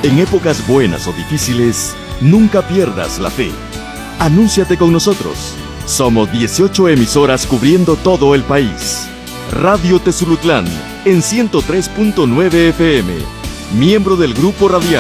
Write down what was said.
En épocas buenas o difíciles, nunca pierdas la fe. Anúnciate con nosotros. Somos 18 emisoras cubriendo todo el país. Radio Tezulutlán en 103.9 FM. Miembro del Grupo Radial